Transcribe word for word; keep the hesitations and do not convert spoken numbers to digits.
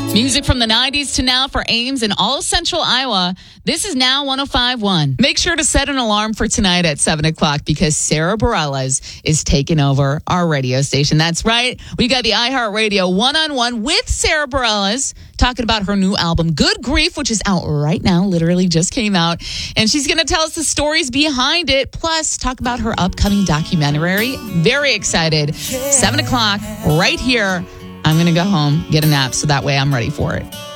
Music from the nineties to now for Ames and all of Central Iowa. This is Now one oh five point one. Make sure to set an alarm for tonight at seven o'clock because Sarah Bareilles is taking over our radio station. That's right. We got the iHeartRadio one-on-one with Sarah Bareilles talking about her new album, Good Grief, which is out right now, literally just came out. And she's going to tell us the stories behind it, plus talk about her upcoming documentary. Very excited. seven o'clock right here. I'm going to go home, get a nap, so that way I'm ready for it.